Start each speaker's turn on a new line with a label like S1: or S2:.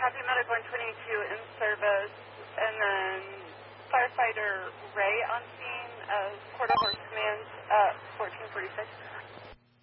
S1: Happy Medical on 22 in service, and then firefighter Ray on scene of Quarter Horse Commands at 1446.